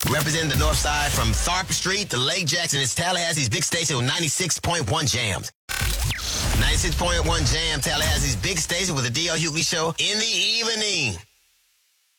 Representing the North Side from Tharp Street to Lake Jackson, it's Tallahassee's big station with 96.1 Jams. 96.1 Jam, Tallahassee's big station with the D.L. Hughley Show in the evening.